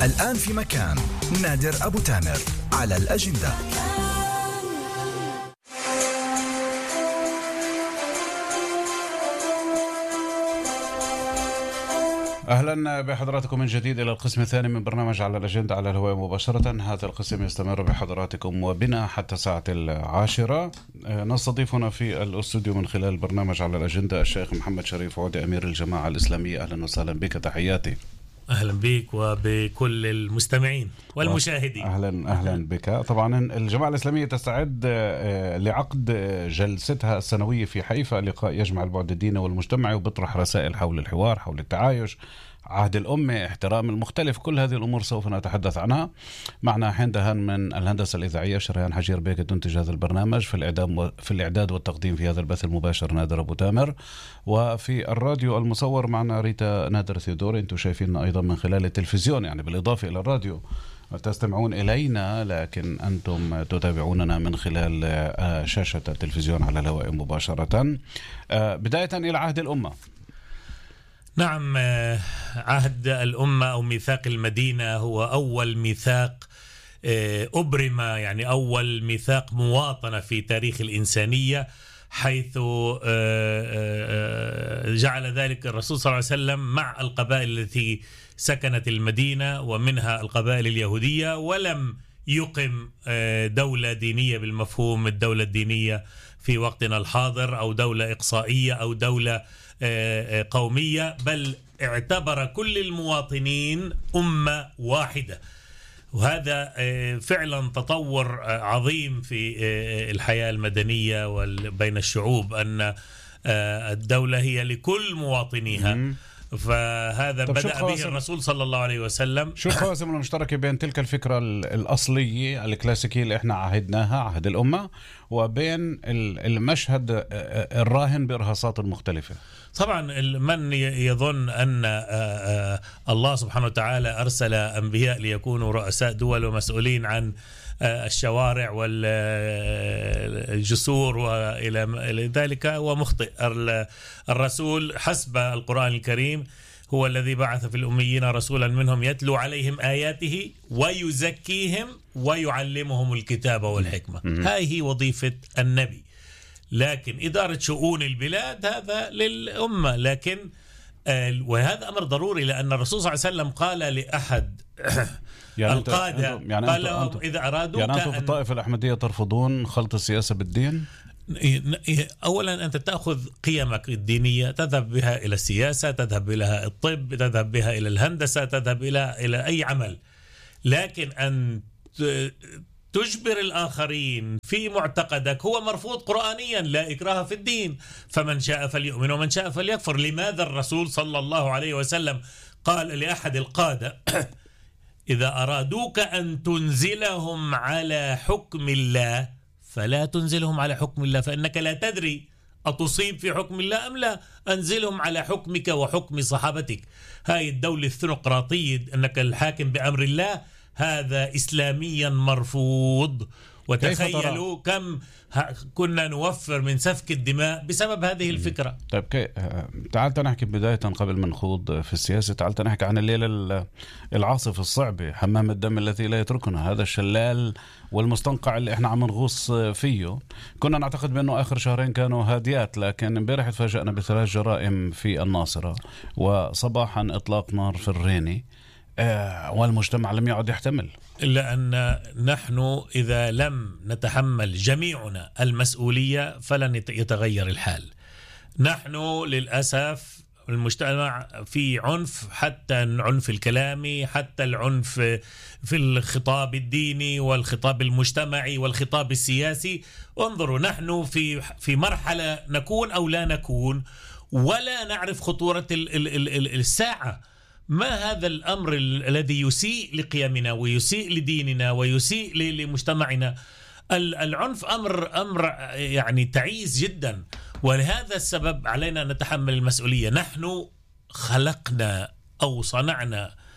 الآن في مكان نادر أبو تامر على الأجندة. أهلا بحضراتكم من جديد إلى القسم الثاني من برنامج على الأجندة على الهواء مباشرة. هذا القسم يستمر بحضراتكم وبنا حتى ساعة 10. نستضيفنا في الأستوديو من خلال برنامج على الأجندة الشيخ محمد شريف عودة أمير الجماعة الإسلامية. أهلا وسهلا بك، تحياتي. أهلا بك وبكل المستمعين والمشاهدين. أهلا بك. طبعا الجماعة الإسلامية تستعد لعقد جلستها السنوية في حيفا، لقاء يجمع البعد الديني والمجتمعي وبيطرح رسائل حول الحوار، حول التعايش، عهد الأمة، احترام المختلف. كل هذه الأمور سوف نتحدث عنها. معنا حين دهان من الهندسة الإذاعية، شريان حجير بيك تنتج هذا البرنامج، في الإعداد والتقديم في هذا البث المباشر نادر أبو تامر، وفي الراديو المصور معنا ريتا نادر ثيودور. انتم شايفيننا أيضا من خلال التلفزيون، يعني بالإضافة إلى الراديو تستمعون إلينا، لكن أنتم تتابعوننا من خلال شاشة التلفزيون على الهواء مباشرة. بداية إلى عهد الأمة. نعم، عهد الأمة أو ميثاق المدينة هو أول ميثاق أبرم، يعني أول ميثاق مواطنة في تاريخ الإنسانية، حيث جعل ذلك الرسول صلى الله عليه وسلم مع القبائل التي سكنت المدينة ومنها القبائل اليهودية، ولم يقم دولة دينية بالمفهوم الدولة الدينية في وقتنا الحاضر، أو دولة إقصائية أو دولة قومية، بل اعتبر كل المواطنين أمة واحدة. وهذا فعلا تطور عظيم في الحياة المدنية وبين الشعوب، أن الدولة هي لكل مواطنيها. فهذا بدأ به الرسول صلى الله عليه وسلم. شو الخواتم المشتركة بين تلك الفكرة الأصلية الكلاسيكية اللي احنا عهدناها، عهد الأمة، وبين المشهد الراهن بإرهاصات المختلفة؟ طبعا من يظن أن الله سبحانه وتعالى أرسل أنبياء ليكونوا رؤساء دول ومسؤولين عن الشوارع والجسور وإلى ذلك هو مخطئ. الرسول حسب القرآن الكريم هو الذي بعث في الأميين رسولا منهم يتلو عليهم آياته ويزكيهم ويعلمهم الكتاب والحكمة. هذه وظيفة النبي. لكن إدارة شؤون البلاد هذا للأمة. لكن وهذا أمر ضروري، لأن الرسول صلى الله عليه وسلم قال لأحد يعني القادة، قال لهم إذا أرادوا، يعني أنتم في الطائفة الأحمدية ترفضون خلط السياسة بالدين؟ أولا أنت تأخذ قيمك الدينية تذهب بها إلى السياسة، تذهب بها الطب، تذهب بها إلى الهندسة، تذهب إلى أي عمل. لكن أن تجبر الآخرين في معتقدك هو مرفوض قرآنيا. لا إكراه في الدين، فمن شاء فليؤمن ومن شاء فليكفر. لماذا الرسول صلى الله عليه وسلم قال لأحد القادة إذا أرادوك أن تنزلهم على حكم الله فلا تنزلهم على حكم الله، فإنك لا تدري أتصيب في حكم الله أم لا. أنزلهم على حكمك وحكم صحابتك. هاي الدولة الثيوقراطية أنك الحاكم بأمر الله، هذا إسلاميا مرفوض. وتخيلوا كم كنا نوفر من سفك الدماء بسبب هذه الفكرة. طيب تعال نحكي بداية قبل ما نخوض في السياسة. تعال نحكي عن الليلة العاصفة الصعبة، حمام الدم الذي لا يتركنا، هذا الشلال والمستنقع اللي احنا عم نغوص فيه. كنا نعتقد بأنه آخر شهرين كانوا هاديات، لكن امبارح تفاجأنا ب3 جرائم في الناصرة، وصباحا إطلاق نار في الريني، والمجتمع لم يعد يحتمل. إلا أن نحن إذا لم نتحمل جميعنا المسؤولية فلن يتغير الحال. نحن للأسف المجتمع في عنف، حتى العنف الكلامي، حتى العنف في الخطاب الديني والخطاب المجتمعي والخطاب السياسي. انظروا، نحن في مرحلة نكون أو لا نكون، ولا نعرف خطورة الساعة. ما هذا الأمر الذي يسيء لقيمنا ويسيء لديننا ويسيء لمجتمعنا؟ العنف أمر يعني تعيس جدا، ولهذا السبب علينا أن نتحمل المسؤولية. نحن خلقنا أو صنعنا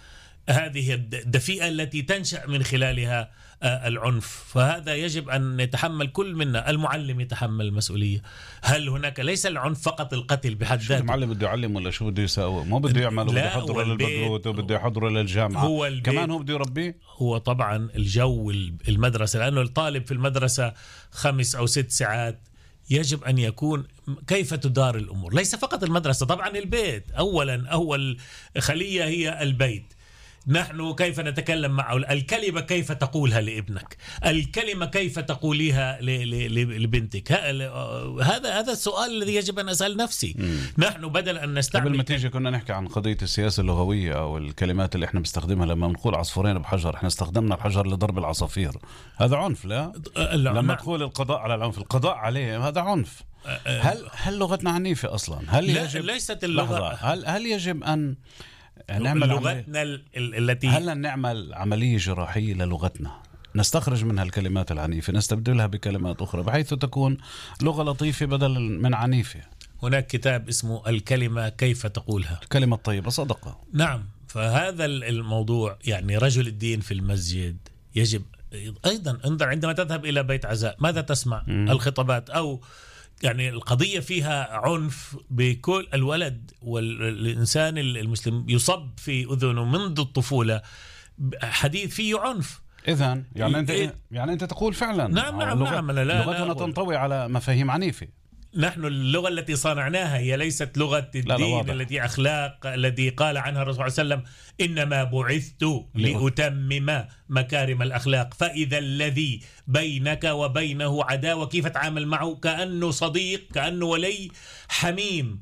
هذه الدفيئة التي تنشأ من خلالها العنف. فهذا يجب أن يتحمل كل منا. المعلم يتحمل المسؤولية. هل هناك ليس العنف فقط القتل بحد ذاته؟ المعلم بده يعلم ولا شو بده يساوي؟ ما بده يعمل، بده يحضره للبكالوريوس وبده يحضره للجامعة، كمان هو بده يربيه. هو طبعا الجو المدرسة، لأنه الطالب في المدرسة 5 أو 6 ساعات، يجب أن يكون كيف تدار الأمور. ليس فقط المدرسة، طبعا البيت أول خلية هي البيت. نحن كيف نتكلم معه، الكلمة كيف تقولها لابنك، الكلمة كيف تقوليها لبنتك. هذا السؤال الذي يجب أن أسأل نفسي. نحن بدل أن نستعمل قبل ما تيجي كنا نحكي عن قضية السياسة اللغوية أو الكلمات اللي احنا بنستخدمها. لما نقول عصفورين بحجر، احنا استخدمنا الحجر لضرب العصافير، هذا عنف. لا لما نقول القضاء على العنف، القضاء عليه، هذا عنف. هل لغتنا عنيفة أصلا؟ هل يجب ليست اللغة، هل يجب أن نعمل لغتنا التي هل نعمل عملية جراحية للغتنا، نستخرج منها الكلمات العنيفة نستبدلها بكلمات أخرى بحيث تكون لغة لطيفة بدل من عنيفة؟ هناك كتاب اسمه الكلمة كيف تقولها، الكلمة الطيبة صدقة. نعم. فهذا الموضوع يعني رجل الدين في المسجد يجب أيضا انظر عندما تذهب إلى بيت عزاء ماذا تسمع؟ الخطابات، أو يعني القضية فيها عنف بكل الولد والإنسان المسلم يصب في أذنه منذ الطفولة حديث فيه عنف. إذن يعني أنت تقول فعلا نعم لغتنا تنطوي على مفاهيم عنيفة. نحن اللغة التي صنعناها هي ليست لغة الدين التي أخلاق الذي قال عنها الرسول صلى الله عليه وسلم إنما بعثت لأتمم مكارم الأخلاق. فإذا الذي بينك وبينه عداوة كيف تتعامل معه؟ كأنه صديق، كأنه ولي حميم.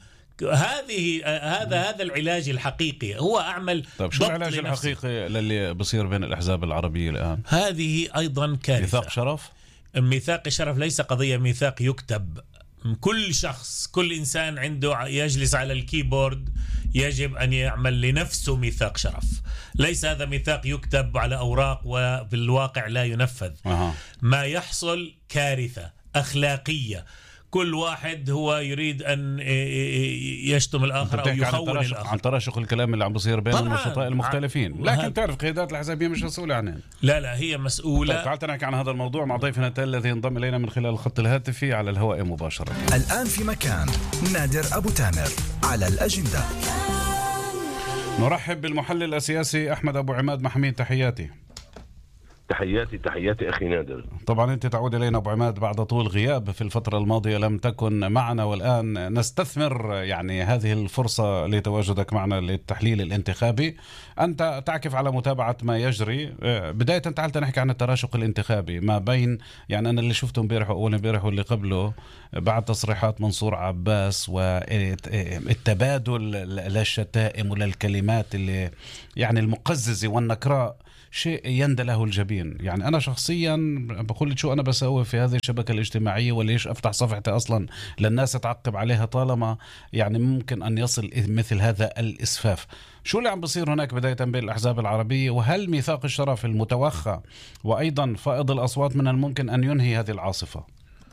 هذا العلاج الحقيقي. هو أعمل طيب شو العلاج الحقيقي للي بصير بين الأحزاب العربية الآن؟ هذه أيضا كارثة. ميثاق شرف. ميثاق الشرف ليس قضية ميثاق يكتب. كل شخص، كل إنسان عنده يجلس على الكيبورد يجب أن يعمل لنفسه ميثاق شرف. ليس هذا ميثاق يكتب على أوراق وفي الواقع لا ينفذ. ما يحصل كارثة أخلاقية. كل واحد هو يريد أن يشتم الآخر أو يخون الآخر. عن تراشق الكلام اللي عم بصير بين النشطاء المختلفين. لكن تعرف قيادات الأحزاب مش مسؤولة عنها. لا هي مسؤولة. طيب تعال نحكي عن هذا الموضوع مع ضيفنا الذي ينضم إلينا من خلال الخط الهاتفي على الهواء مباشرة. الآن في مكان نادر أبو تامر على الأجندة. نرحب بالمحلل السياسي أحمد أبو عماد محميد. تحياتي أخي نادر. طبعا أنت تعود إلينا أبو عماد بعد طول غياب. في الفترة الماضية لم تكن معنا، والآن نستثمر يعني هذه الفرصة لتواجدك معنا للتحليل الانتخابي. أنت تعكف على متابعة ما يجري. بداية تعال نحكي عن التراشق الانتخابي ما بين، يعني أنا اللي شفته امبارح وأول امبارح واللي قبله بعد تصريحات منصور عباس والتبادل للشتائم وللكلمات اللي يعني المقززة والنكراء، شيء يندى له الجبين. يعني أنا شخصيا بقول شو أنا بسوي في هذه الشبكة الاجتماعية، وليش أفتح صفحتي أصلا للناس تعقب عليها طالما يعني ممكن أن يصل مثل هذا الإسفاف. شو اللي عم بصير هناك بداية بين الأحزاب العربية؟ وهل ميثاق الشرف المتوخى وأيضا فائض الأصوات من الممكن أن ينهي هذه العاصفة؟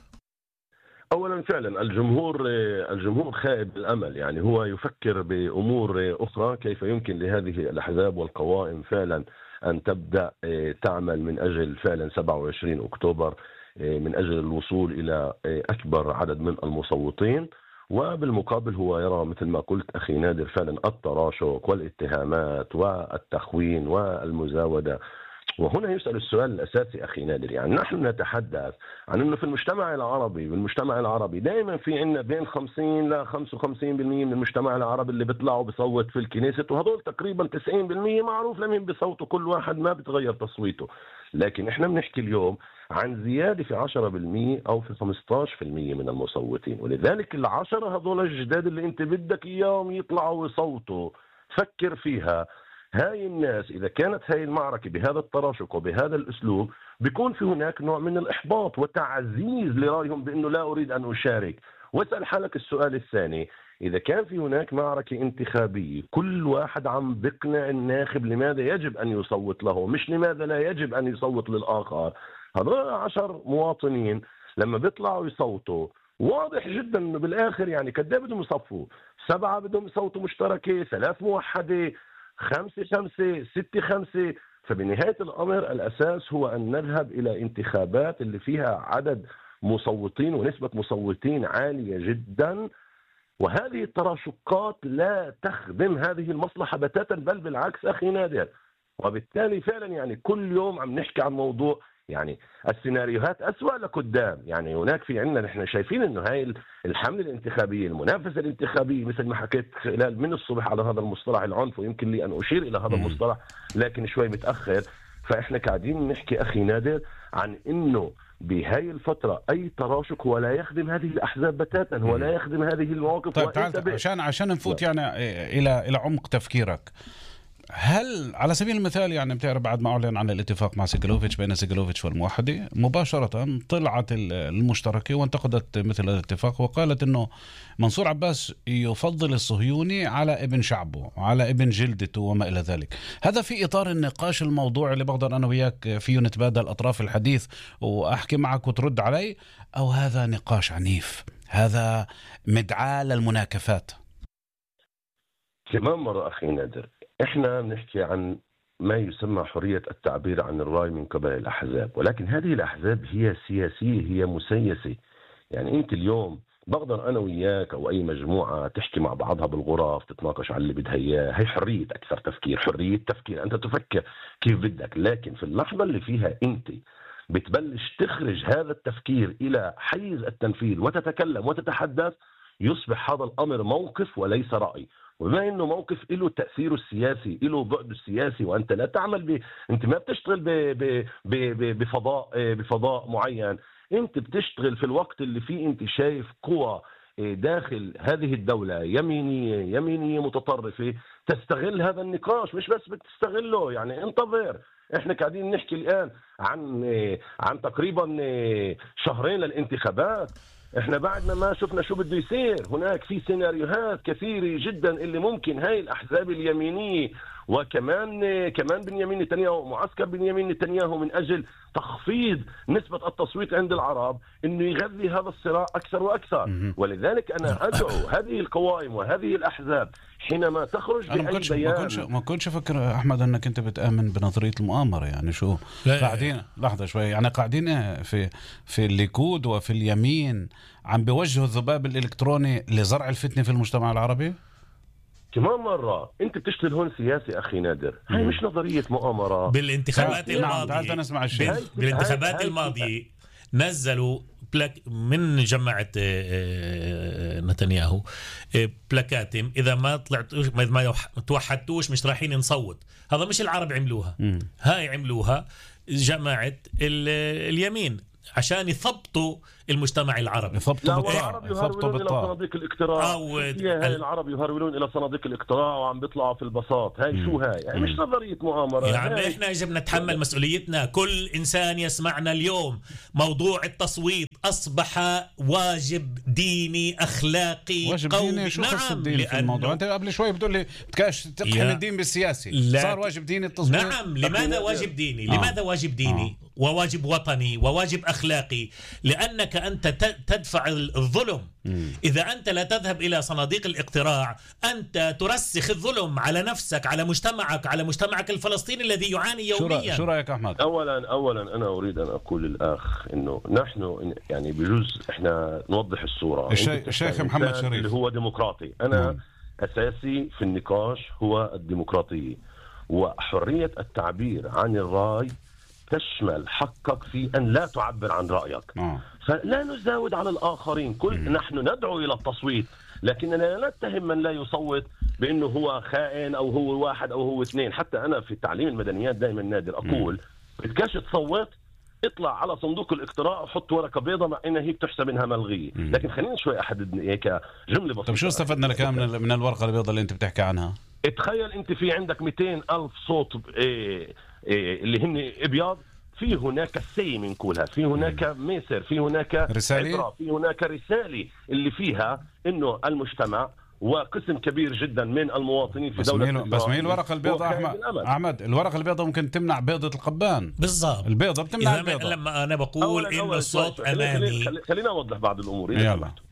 أولا فعلا الجمهور خائب الأمل. يعني هو يفكر بأمور أخرى، كيف يمكن لهذه الأحزاب والقوائم فعلا أن تبدأ تعمل من أجل فعلا 27 أكتوبر، من أجل الوصول إلى أكبر عدد من المصوتين. وبالمقابل هو يرى مثل ما قلت أخي نادر فعلا التراشق والاتهامات والتخوين والمزاودة. وهنا يسأل السؤال الأساسي أخي نادر، يعني نحن نتحدث عن أنه في المجتمع العربي دائما في عندنا بين 50 ل 55% من المجتمع العربي اللي بيطلعوا بصوت في الكنيسة، وهذول تقريبا 90% معروف لمين بصوتوا، كل واحد ما بتغير تصويته. لكن احنا بنحكي اليوم عن زيادة في 10% أو في 15% من المصوتين، ولذلك ال10 هذول الجداد اللي انت بدك إياهم يطلعوا ويصوتوا، فكر فيها. هاي الناس إذا كانت هاي المعركة بهذا التراشق وبهذا الأسلوب بيكون في هناك نوع من الإحباط وتعزيز لرأيهم بأنه لا أريد أن أشارك. واسأل حالك السؤال الثاني، إذا كان في هناك معركة انتخابية كل واحد عم بقنع الناخب لماذا يجب أن يصوت له مش لماذا لا يجب أن يصوت للآخر، هذول 10 مواطنين لما بيطلعوا يصوتوا واضح جدا أنه بالآخر يعني قد بدهم يصفوا 7 بدهم يصوتوا مشتركة، 3 موحدة. 5-5 6-5. فبنهاية الأمر الأساس هو أن نذهب إلى انتخابات اللي فيها عدد مصوتين ونسبة مصوتين عالية جدا، وهذه التراشقات لا تخدم هذه المصلحة بتاتا، بل بالعكس أخي نادر. وبالتالي فعلا يعني كل يوم عم نحكي عن موضوع يعني السيناريوهات أسوأ لقدام. يعني هناك في عندنا نحن شايفين انه هاي الحملة الانتخابية، المنافسة الانتخابية، مثل ما حكيت خلال من الصبح على هذا المصطلح العنف، ويمكن لي ان اشير الى هذا المصطلح لكن شوي متأخر. فاحنا قاعدين نحكي اخي نادر عن انه بهاي الفترة اي تراشق هو لا يخدم هذه الاحزاب بتاتا، هو لا يخدم هذه المواقف. طيب تعال عشان نفوت يعني الى عمق تفكيرك. هل على سبيل المثال يعني بتعرف بعد ما أعلن عن الاتفاق مع سيجلوفيتش بين سيجلوفيتش والموحدة مباشرة طلعت المشتركة وانتقدت مثل الاتفاق وقالت إنه منصور عباس يفضل الصهيوني على ابن شعبه، على ابن جلدته وما إلى ذلك. هذا في إطار النقاش الموضوع اللي بقدر أنا وياك فيه نتبادل أطراف الحديث وأحكي معك وترد علي، أو هذا نقاش عنيف، هذا مدعاة للمناكفات؟ كمان مرة أخي نادر، إحنا بنحكي عن ما يسمى حرية التعبير عن الرأي من قبل الأحزاب، ولكن هذه الأحزاب هي سياسية، هي مسيسة. يعني أنت اليوم بقدر أنا وياك أو أي مجموعة تحكي مع بعضها بالغرف، تتناقش على اللي بدها إياه، هي حرية أكثر تفكير، حرية تفكير، أنت تفكر كيف بدك. لكن في اللحظة اللي فيها أنت بتبلش تخرج هذا التفكير إلى حيز التنفيذ وتتكلم وتتحدث، يصبح هذا الأمر موقف وليس رأي. وبما انه موقف له تاثيره السياسي، له بعده السياسي، وانت لا تعمل انت ما بتشتغل بفضاء معين، انت بتشتغل في الوقت اللي فيه انت شايف قوى داخل هذه الدولة يمينية متطرفة تستغل هذا النقاش. مش بس بتستغله، يعني انتظر. احنا قاعدين نحكي الان عن تقريبا شهرين للانتخابات، احنا بعدنا ما شفنا شو بده يصير. هناك في سيناريوهات كثيرة جدا اللي ممكن هاي الأحزاب اليمينية وكمان بنيامين نتنياهو، معسكر بنيامين نتنياهو، من أجل تخفيض نسبة التصويت عند العرب، إنه يغذي هذا الصراع أكثر وأكثر. ولذلك أنا أدعو هذه القوائم وهذه الأحزاب حينما تخرج بأي بيان. ما كنتش أفكر أحمد أنك أنت بتآمن بنظرية المؤامرة. يعني شو قاعدين لحظة شوي، يعني قاعدين في الليكود وفي اليمين عم بيوجهوا الذباب الإلكتروني لزرع الفتنة في المجتمع العربي. كمان مرة أنت بتشتغل هون سياسي أخي نادر، هاي مش نظرية مؤامرة. بالانتخابات الماضية نزلوا من جماعة نتنياهو بلاكاتم إذا ما طلعتوش ما توحدتوش مش رايحين نصوت. هذا مش العرب عملوها، هاي عملوها جماعة اليمين عشان يثبطوا المجتمع العربي. العرب يهرولون إلى صناديق الاقتراع، العرب يهرولون إلى صناديق الاقتراع وعم بيطلعوا في البساط. هاي شو هاي؟ يعني مش نظرية مؤامرة يا عم. احنا يجب نتحمل مسؤوليتنا. كل إنسان يسمعنا اليوم، موضوع التصويت أصبح واجب ديني أخلاقي قومي. شو خص الدين في الموضوع؟ أنت قبل شوي بتقول لي بتكاش تقحم الدين بالسياسي، صار واجب ديني التصويت. نعم، لماذا واجب ديني؟ لماذا واجب ديني وواجب وطني وواجب أخلاقي؟ لأنك أنت تدفع الظلم. إذا أنت لا تذهب إلى صناديق الاقتراع أنت ترسخ الظلم على نفسك، على مجتمعك الفلسطيني الذي يعاني يوميا. شو رأيك أحمد؟ أولا أنا أريد أن أقول للأخ إنه نحن يعني بجوز إحنا نوضح الصورة. الشيخ محمد شريف اللي هو ديمقراطي، أنا أساسي في النقاش هو الديمقراطية وحرية التعبير عن الرأي، تشمل حقك في أن لا تعبر عن رأيك. فلا نزاود على الآخرين. نحن ندعو إلى التصويت، لكننا لا نتهم من لا يصوت بأنه هو خائن أو هو واحد أو هو اثنين. حتى أنا في التعليم المدنيات دائما نادر أقول بدكاش تصوت، اطلع على صندوق الاقتراع وحط ورقة بيضاء مع انها هي بتحسب انها ملغية. لكن خلينا شوي احدد هيك جملة بسيطة. طب شو استفدنا لك من الورقة البيضاء اللي انت بتحكي عنها؟ تخيل انت في عندك 200,000 صوت اللي هن ابيض، في هناك سي من كلها، في هناك ميسر، في هناك رسالة، في هناك رسالة اللي فيها انه المجتمع وقسم كبير جدا من المواطنين في دولة بس ما هي الورقة البيضاء أحمد الورقة البيضاء ممكن تمنع بيضة القبان. بالضبط، البيضة بتمنع البيضة. لما أنا بقول إنه الصوت أمامي، خلينا أوضح بعض الأمور إذا سمحتوا.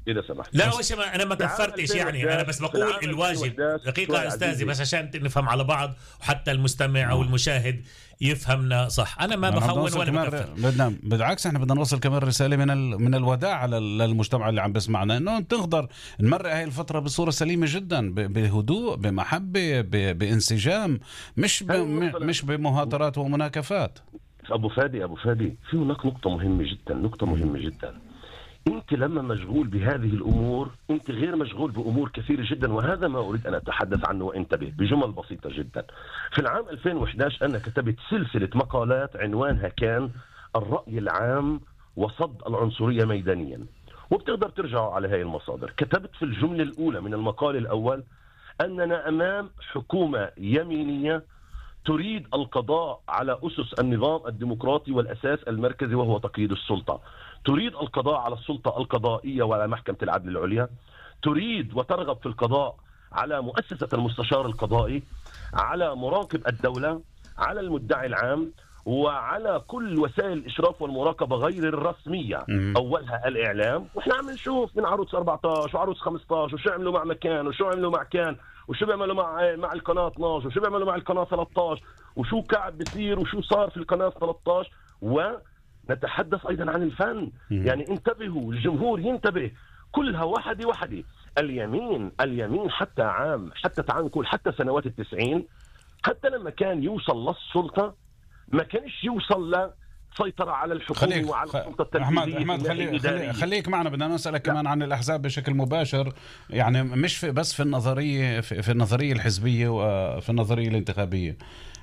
إذا سمحت. لا أول شيء أنا ما كفرتش، يعني أنا بس بقول الواجب. دقيقة أستاذي بس عشان نفهم على بعض وحتى المستمع أو المشاهد يفهمنا صح. أنا ما بخون ولا بكفر. بالعكس احنا بدنا نوصل كمان رسالة من الوداع للمجتمع اللي عم بسمعنا، إنه تقدر نمر هاي الفترة بصورة سليمة جدا، بهدوء، بمحبة، بانسجام، مش بمهاترات ومناكفات. أبو فادي في هناك نقطة مهمة جدا. أنت لما مشغول بهذه الأمور أنت غير مشغول بأمور كثيرة جدا، وهذا ما أريد أن أتحدث عنه وانتبه بجمل بسيطة جدا. في العام 2011 أنا كتبت سلسلة مقالات عنوانها كان الرأي العام وصد العنصرية ميدانيا، وبتقدر ترجعوا على هاي المصادر. كتبت في الجملة الأولى من المقال الأول أننا أمام حكومة يمينية تريد القضاء على أسس النظام الديمقراطي والأساس المركزي وهو تقييد السلطة، تريد القضاء على السلطة القضائية وعلى محكمة العدل العليا، تريد وترغب في القضاء على مؤسسة المستشار القضائي، على مراقب الدولة، على المدعي العام، وعلى كل وسائل الإشراف والمراقبة غير الرسمية. أولها الإعلام، وإحنا عم نشوف من عروض 14 وعروض 15 وشو عملوا مع مكان وشو عملوا مع كان وشو بيعملوا مع القناة 12 وشو بيعملوا مع القناة 13 وشو قاعد بيصير وشو صار في القناة 13. ونتحدث أيضا عن الفن. يعني انتبهوا، الجمهور ينتبه، كلها وحدة. اليمين حتى تعال نقول حتى سنوات 90، حتى لما كان يوصل للسلطة ما كانش يوصل لسيطرة على الحكومة وعلى السلطة التنفيذية. أحمد خليك معنا، بدنا نسألك كمان عن الأحزاب بشكل مباشر، يعني مش بس في النظرية الحزبية وفي النظرية الانتخابية.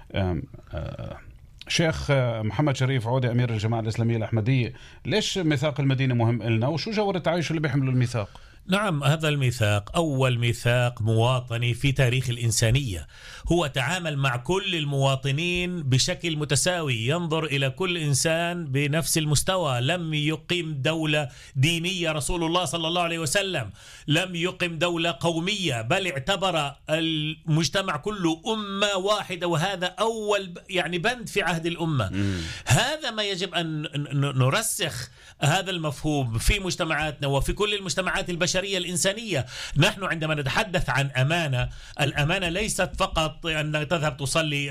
شيخ محمد شريف عودة أمير الجماعة الإسلامية الأحمدية، ليش ميثاق المدينة مهم لنا وشو جوهر التعايش اللي بيحملوا الميثاق؟ نعم، هذا الميثاق أول ميثاق مواطني في تاريخ الإنسانية، هو تعامل مع كل المواطنين بشكل متساوي، ينظر إلى كل إنسان بنفس المستوى. لم يقيم دولة دينية رسول الله صلى الله عليه وسلم، لم يقيم دولة قومية، بل اعتبر المجتمع كله أمة واحدة، وهذا أول يعني بند في عهد الأمة. هذا ما يجب أن نرسخ هذا المفهوم في مجتمعاتنا وفي كل المجتمعات البشرية الإنسانية. نحن عندما نتحدث عن أمانة، الأمانة ليست فقط أن تذهب تصلي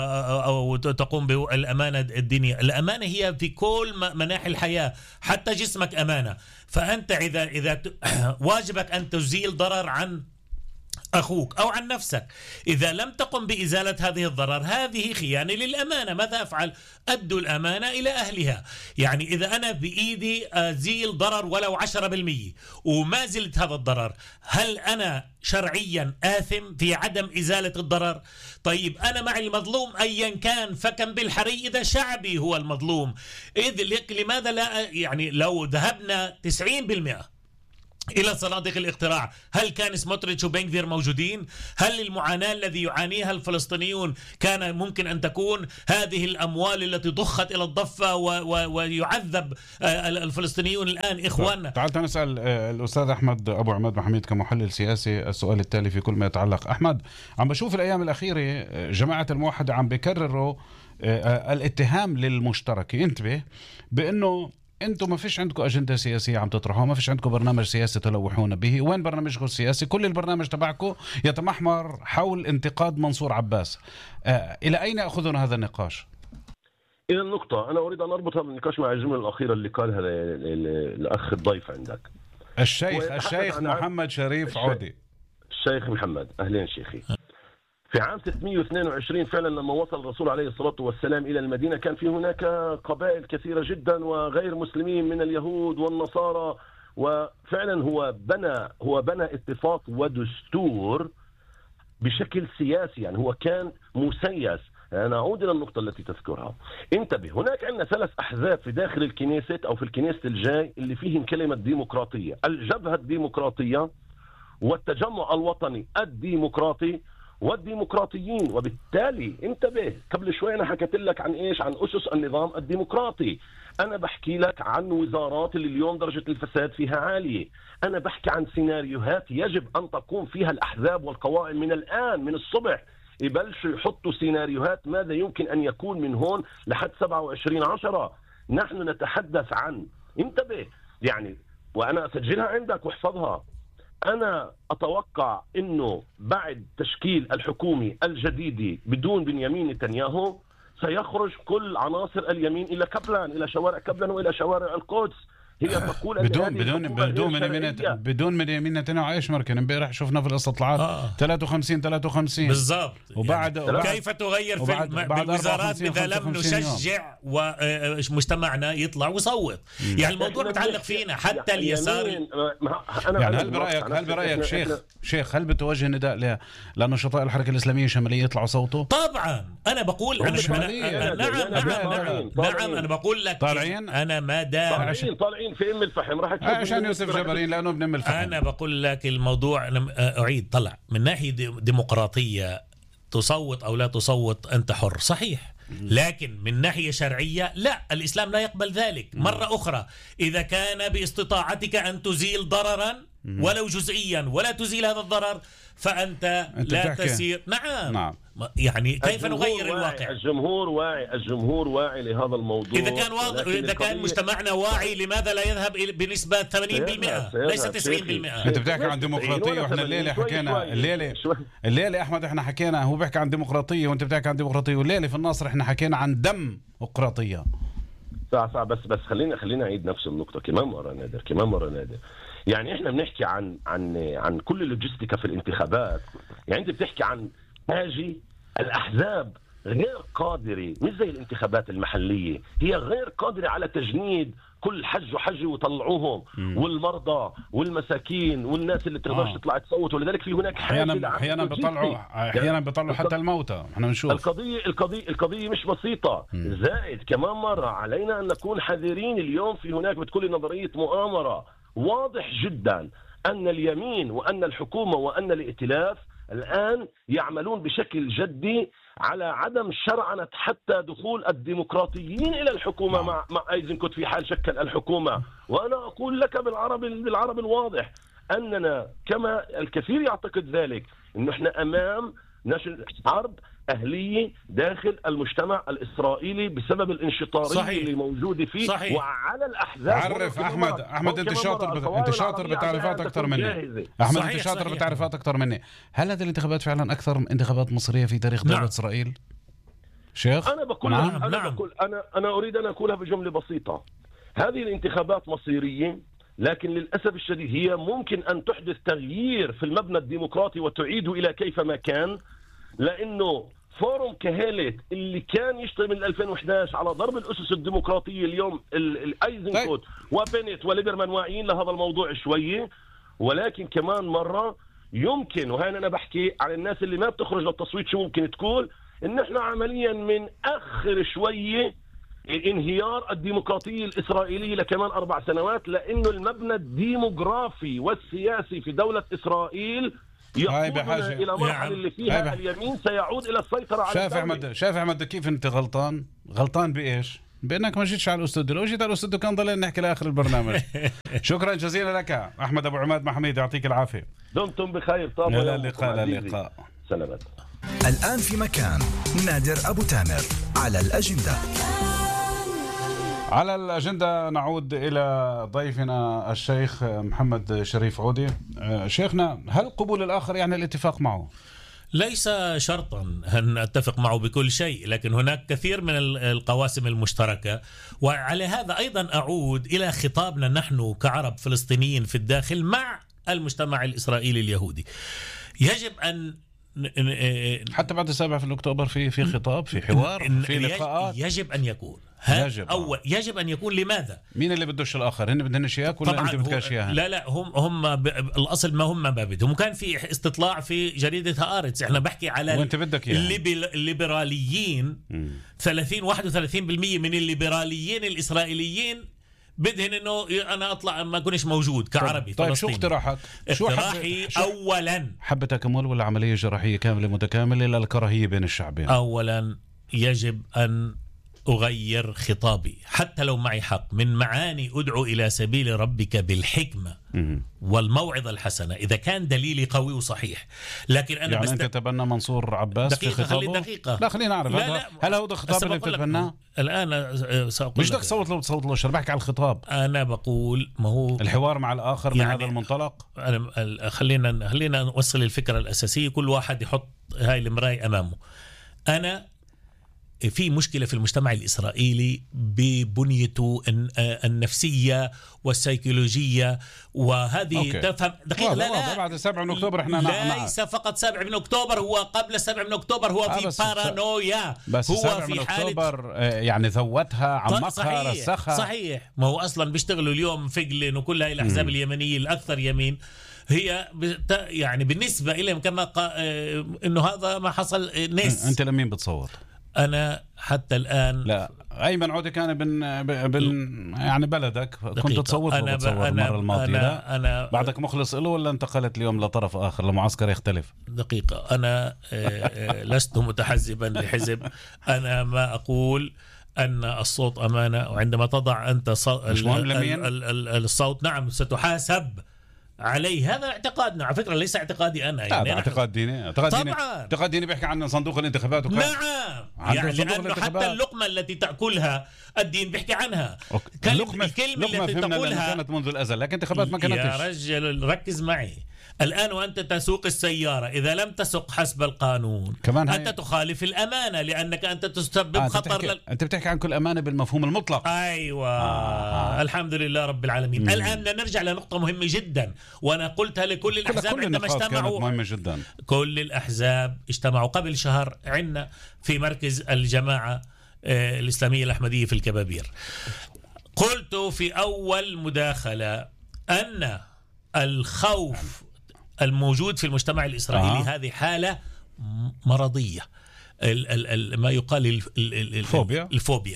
أو تقوم بالأمانة الدينية. الأمانة هي في كل مناحي الحياة، حتى جسمك أمانة. فأنت إذا واجبك أن تزيل ضرر عن أخوك أو عن نفسك، إذا لم تقم بإزالة هذه الضرر هذه خيانة للأمانة. ماذا أفعل؟ أدوا الأمانة إلى أهلها. يعني إذا أنا بإيدي أزيل ضرر ولو 10% وما زلت هذا الضرر، هل أنا شرعيا آثم في عدم إزالة الضرر؟ طيب أنا مع المظلوم أيا كان، فكم بالحري إذا شعبي هو المظلوم. لماذا لا؟ يعني لو ذهبنا 90% إلى صناديق الاقتراع، هل كان سموتريتش وبنغفير موجودين؟ هل المعاناة الذي يعانيها الفلسطينيون كان ممكن أن تكون هذه الأموال التي ضخت إلى الضفة ويعذب الفلسطينيون الآن إخواننا؟ تعال نسأل الأستاذ أحمد أبو عماد محميد كمحلل سياسي السؤال التالي في كل ما يتعلق. أحمد، عم بشوف الأيام الأخيرة جماعة الموحدة عم بيكرروا الاتهام للمشتركة، انتبه، بأنه انتم ما فيش عندكم اجنده سياسيه عم تطرحوها، ما فيش عندكم برنامج سياسي تلوحون به. وين برنامجكم السياسي؟ كل البرنامج تبعكم يتمحور حول انتقاد منصور عباس. الى اين ياخذون هذا النقاش؟ الى النقطه انا اريد ان اربطها بالنقاش مع الجمله الاخيره اللي قالها الاخ الضيف عندك، الشيخ محمد شريف عودي. الشيخ محمد، اهلين شيخي. في عام 622 فعلا لما وصل الرسول عليه الصلاة والسلام إلى المدينة كان في هناك قبائل كثيرة جدا وغير مسلمين من اليهود والنصارى، وفعلا هو بنى اتفاق ودستور بشكل سياسي، يعني هو كان مسيس. أنا أعود إلى النقطة التي تذكرها. انتبه، هناك عندنا 3 أحزاب في داخل الكنيسة أو في الكنيسة الجاي اللي فيهم كلمة ديمقراطية: الجبهة الديمقراطية والتجمع الوطني الديمقراطي والديمقراطيين. وبالتالي انتبه، قبل شوي انا حكيت لك عن ايش؟ عن اسس النظام الديمقراطي. انا بحكي لك عن وزارات اللي اليوم درجة الفساد فيها عالية. انا بحكي عن سيناريوهات يجب ان تقوم فيها الاحزاب والقوائم من الان، من الصبح يبلشوا يحطوا سيناريوهات ماذا يمكن ان يكون من هون لحد 27/10. نحن نتحدث عن، انتبه، يعني وأنا أسجلها عندك واحفظها. أنا أتوقع أنه بعد تشكيل الحكومة الجديدة بدون بنيامين نتنياهو سيخرج كل عناصر اليمين إلى كبلان، إلى شوارع كبلان وإلى شوارع القدس. هي تقول بدون بنيامين نتنياهو ايش مركن امبارح شفنا في الاستطلاعات 53 بالضبط. وبعد كيف تغير بالوزارات إذا لم نشجع ومجتمعنا يطلع ويصوت؟ يعني الموضوع متعلق فينا حتى اليسار. يعني هل برأيك شيخ هل بتوجه نداء لنشطاء الحركة الإسلامية الشمالية يطلعوا صوته؟ طبعا أنا بقول نعم أنا بقول لك طالعين أنا ما دام طالعين في ام الفحم راح تشوف عشان يوسف جبرين لانه ابن ام الفحم. انا بقول لك الموضوع اعيد طلع من ناحيه ديمقراطيه، تصوت او لا تصوت انت حر صحيح، لكن من ناحيه شرعيه لا، الاسلام لا يقبل ذلك. مره اخرى اذا كان باستطاعتك ان تزيل ضررا ولو جزئيا ولا تزيل هذا الضرر فانت لا تسير. نعم. يعني كيف نغير الواقع؟ الجمهور واعي لهذا الموضوع. إذا كان مجتمعنا واعي لماذا لا يذهب بنسبة 80% ليس 90%؟ أنت بتحكي عن ديمقراطية وإحنا الليلة حكينا الليلة أحمد إحنا حكينا، هو بيحكي عن ديمقراطية وأنت بتحكي عن ديمقراطية، والليلة في الناصر إحنا حكينا عن ديمقراطية. صح بس خلينا أعيد نفس النقطة كمان مرة نادر. يعني إحنا بنحكي عن كل اللوجستيكا في الانتخابات. يعني أنت بتحكي عن هاجي الأحزاب غير قادرة، مش زي الانتخابات المحلية، هي غير قادرة على تجنيد كل حج وطلعوهم والمرضى والمساكين والناس اللي تقدرش تطلع تصوت. ولذلك في هناك احيانا بيطلعوا حتى الموتى. احنا نشوف القضية مش بسيطة. زائد كمان مرة علينا أن نكون حذرين. اليوم في هناك بتكون نظرية مؤامرة. واضح جدا أن اليمين وأن الحكومة وأن الائتلاف الآن يعملون بشكل جدي على عدم شرعنة حتى دخول الديمقراطيين إلى الحكومة مع أيزنكوت في حال شكل الحكومة. وأنا أقول لك بالعربي الواضح أننا كما الكثير يعتقد ذلك أنه إحنا أمام نشر حرب أهلية داخل المجتمع الإسرائيلي بسبب الانشطارية اللي موجودة فيه. صحيح. وعلى الأحزاب. عرف أحمد أنت شاطر بتعرفات أكثر مني. أحمد أنت شاطر بتعرفات أكثر مني. هل هذه الانتخابات فعلا أكثر من انتخابات مصرية في تاريخ دولة إسرائيل؟ شيخ أنا بقول أنا أريد أن أقولها بجملة بسيطة. هذه الانتخابات مصيرية، لكن للأسف الشديد هي ممكن أن تحدث تغيير في المبنى الديمقراطي وتعيده إلى كيفما كان. لأنه فورم كهالت اللي كان يشتغل من 2011 على ضرب الأسس الديمقراطية، اليوم الأيزنكوت وبنت وليبرمان واعيين لهذا الموضوع شوية. ولكن كمان مرة يمكن، وهنا أنا بحكي عن الناس اللي ما بتخرج للتصويت، شو ممكن تقول إن إحنا عمليا من أخر شوية انهيار الديمقراطية الإسرائيلية لكمان 4 سنوات، لأنه المبنى الديموغرافي والسياسي في دولة إسرائيل يقودنا إلى مرحلة اللي فيها اليمين سيعود إلى السيطرة على الدولة. شايف أحمد كيف أنت غلطان بإيش؟ بأنك ما جيتش على الأستوديو. لو جيت على الأستوديو كان ضلنا نحكي لآخر البرنامج. شكرا جزيلا لك أحمد أبو عماد محميد، يعطيك العافية. دمتم بخير. طبعا إلى اللقاء. سلامات. الآن في مكان نادر أبو تامر على الأجندة. على الأجندة نعود إلى ضيفنا الشيخ محمد شريف عودي. شيخنا، هل قبول الآخر يعني الاتفاق معه؟ ليس شرطا أن أتفق معه بكل شيء، لكن هناك كثير من القواسم المشتركة. وعلى هذا أيضا أعود إلى خطابنا نحن كعرب فلسطينيين في الداخل مع المجتمع الإسرائيلي اليهودي. يجب أن حتى بعد 7 أكتوبر في خطاب، في حوار، في لقاءات. يجب أن يكون يجب أن يكون. لماذا؟ مين اللي بدوش الآخر؟ هن بدهنش إياك ولا أنت بدكاش إياها؟ لا هم الأصل ما هم ما بدهم. كان في استطلاع في جريدة هآرتس، إحنا بحكي على وأنت بدك الليبراليين. 31% من الليبراليين الإسرائيليين بدهن انه انا اطلع ما كنش موجود كعربي. طيب شو اقتراحك؟ اقتراحي اولا حبة تكمل ولا عملية جراحية كاملة متكاملة للكراهية بين الشعبين؟ اولا يجب ان أغير خطابي حتى لو معي حق. من معاني أدعو إلى سبيل ربك بالحكمة والموعظة الحسنة، إذا كان دليلي قوي وصحيح. لكن أنا يعني أنت تتبنى منصور عباس في خطابه؟ دقيقة. لا خلينا نعرف، هل هو الخطاب اللي بتتبناه؟ الآن سأقول مش بدك تصوت له بحكي على الخطاب. أنا بقول ما هو الحوار مع الآخر يعني من هذا المنطلق. خلينا نوصل الفكرة الأساسية، كل واحد يحط هاي المراية أمامه. أنا في مشكلة في المجتمع الإسرائيلي ببنيته النفسية والسيكولوجية، وهذه تفهم دقيقة. لا بعد 7 من أكتوبر احنا ليس فقط 7 من أكتوبر، هو قبل 7 من أكتوبر هو في بارانويا. بس هو 7 من أكتوبر يعني ذوتها، عمقها، رسخها. صحيح، ما هو أصلا بيشتغلوا اليوم فقلن وكل هاي الأحزاب اليمنية الأكثر يمين، هي يعني بالنسبة إليهم كما إنه هذا ما حصل ناس. أنت لمين بتصوت؟ أنا حتى الآن لا، أيمن عودة كان يعني بلدك، كنت تصوت له المرة الماضية. أنا بعدك مخلص له ولا انتقلت اليوم لطرف آخر لمعسكر يختلف؟ دقيقة، أنا لست متحزبا لحزب. أنا ما أقول أن الصوت أمانة، وعندما تضع أنت الصوت نعم ستحاسب عليه. هذا اعتقادنا على فكرة، ليس اعتقادي أنا. يعني اعتقاد ديني. اعتقاد ديني بيحكي عن صندوق الانتخابات نعم، يعني لأنه حتى اللقمة التي تأكلها الدين بيحكي عنها. الكلمة التي تقولها كانت منذ الأزل، لكن انتخابات ما كانتش. يا رجل ركز معي. الآن وأنت تسوق السيارة، إذا لم تسق حسب القانون كمان أنت تخالف الأمانة، لأنك أنت تسبب خطر. أنت بتحكي عن كل أمانة بالمفهوم المطلق. أيوة. الحمد لله رب العالمين. الآن نرجع لنقطة مهمة جدا، وأنا قلتها لكل الأحزاب عندما اجتمعوا. مهمة جدا. كل الأحزاب اجتمعوا قبل شهر عندنا في مركز الجماعة الإسلامية الأحمدية في الكبابير. قلت في أول مداخلة أن الخوف الموجود في المجتمع الإسرائيلي هذه حالة مرضية، ما يقال الفوبيا،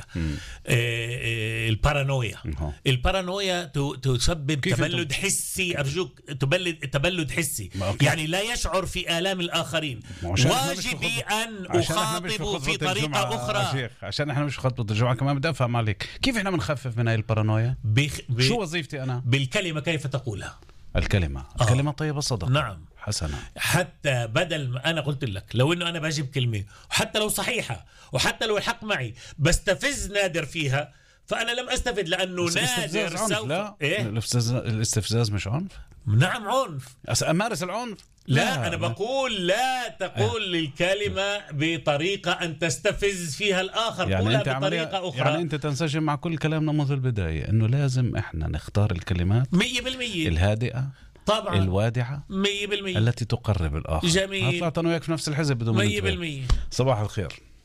البارانويا. البارانويا تسبب تبلد حسي. أرجوك، تبلد حسي، يعني لا يشعر في آلام الآخرين. واجبي أن أخاطب في طريقة أخرى. عشان احنا مش خطبة الجمعة، كمان بدي أفهم عليك كيف احنا بنخفف من هاي البارانويا. شو وظيفتي أنا؟ بالكلمة كيف تقولها. الكلمة طيبة صدق. نعم حسنا. حتى بدل ما أنا قلت لك، لو إنه أنا بجيب كلمة وحتى لو صحيحة وحتى لو الحق معي بستفز نادر فيها، فأنا لم أستفد، لأنه نادر سوف الاستفزاز مش عنف. نعم عنف. أمارس العنف. لا أنا بقول لا تقول الكلمة بطريقة أن تستفز فيها الآخر، يعني قولها بطريقة أخرى. يعني أنت تنسجم مع كل كلامنا منذ البداية إنه لازم إحنا نختار الكلمات 100% الهادئة طبعا، الوادعة 100% التي تقرب الآخر. جميل. طلعت أنا وياك في نفس الحزب بدون 100%. صباح الخير.